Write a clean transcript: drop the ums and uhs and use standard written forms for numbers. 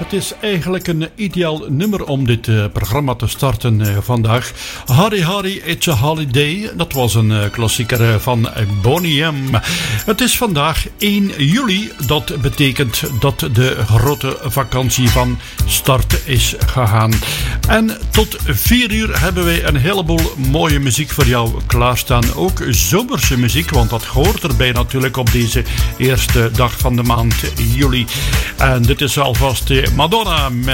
Het is eigenlijk een ideaal nummer om dit programma te starten vandaag. Harry Harry, It's a Holiday. Dat was een klassieker van Boney M. Het is vandaag 1 juli. Dat betekent dat de grote vakantie van start is gegaan. En tot 4 uur hebben wij een heleboel mooie muziek voor jou klaarstaan. Ook zomerse muziek, want dat hoort erbij natuurlijk op deze eerste dag van de maand juli. En dit is alvast Madonna met